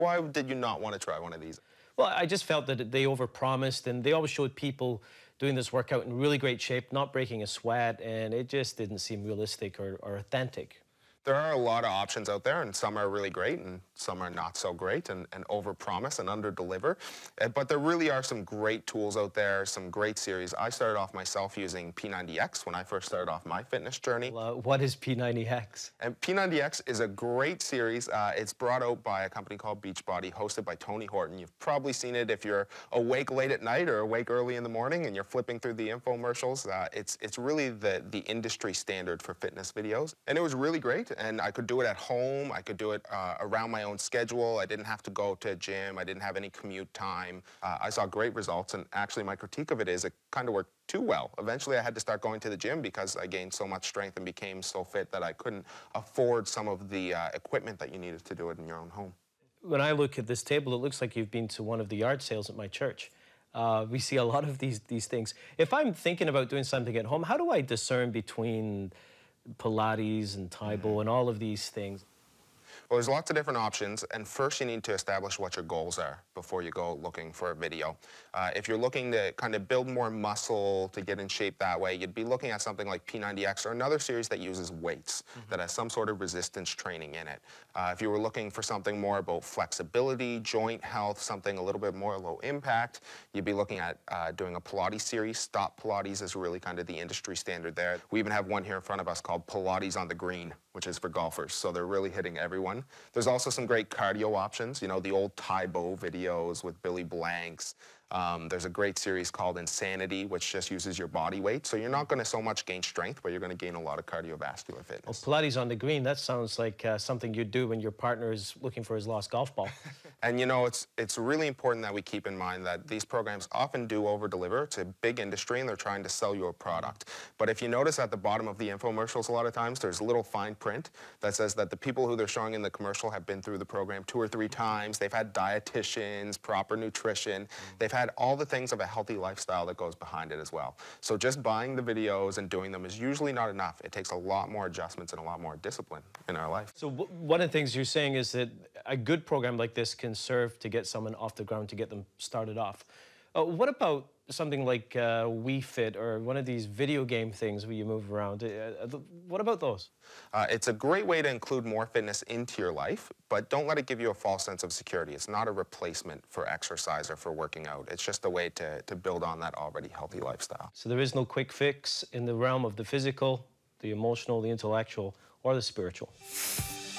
Why did you not want to try one of these? Well, I just felt that they overpromised, and they always showed people doing this workout in really great shape, not breaking a sweat, and it just didn't seem realistic or authentic. There are a lot of options out there, and some are really great, and some are not so great, and overpromise and underdeliver. But there really are some great tools out there, some great series. I started off myself using P90X when I first started off my fitness journey. What is P90X? And P90X is a great series. It's brought out by a company called Beachbody, hosted by Tony Horton. You've probably seen it if you're awake late at night or awake early in the morning and you're flipping through the infomercials. It's really the industry standard for fitness videos. And it was really great. And I could do it at home. I could do it around my own schedule. I didn't have to go to a gym. I didn't have any commute time. I saw great results. And actually, my critique of it is it kind of worked too well. Eventually, I had to start going to the gym because I gained so much strength and became so fit that I couldn't afford some of the equipment that you needed to do it in your own home. When I look at this table, it looks like you've been to one of the yard sales at my church. We see a lot of these things. If I'm thinking about doing something at home, how do I discern between Pilates and Taebo and all of these things? Well, there's lots of different options, and first you need to establish what your goals are before you go looking for a video. If you're looking to kind of build more muscle, to get in shape that way, you'd be looking at something like P90X or another series that uses weights, that has some sort of resistance training in it. If you were looking for something more about flexibility, joint health, something a little bit more low impact, you'd be looking at doing a Pilates series. Stop Pilates is really kind of the industry standard there. We even have one here in front of us called Pilates on the Green, which is for golfers, so they're really hitting everyone. There's also some great cardio options, you know, the old Taebo videos with Billy Blanks. There's a great series called Insanity, which just uses your body weight. So you're not going to so much gain strength, but you're going to gain a lot of cardiovascular fitness. Well, Pilates on the Green, that sounds like something you'd do when your partner is looking for his lost golf ball. And you know, it's really important that we keep in mind that these programs often do over-deliver. It's a big industry, and they're trying to sell you a product. But if you notice at the bottom of the infomercials, a lot of times, there's a little fine print that says that the people who they're showing in the commercial have been through the program 2 or 3 times. They've had dietitians, proper nutrition. They've had all the things of a healthy lifestyle that goes behind it as well. So just buying the videos and doing them is usually not enough. It takes a lot more adjustments and a lot more discipline in our life. So one of the things you're saying is that a good program like this can serve to get someone off the ground, to get them started off. What about something like Wii Fit or one of these video game things where you move around? What about those? It's a great way to include more fitness into your life, but don't let it give you a false sense of security. It's not a replacement for exercise or for working out. It's just a way to build on that already healthy lifestyle. So there is no quick fix in the realm of the physical, the emotional, the intellectual, or the spiritual.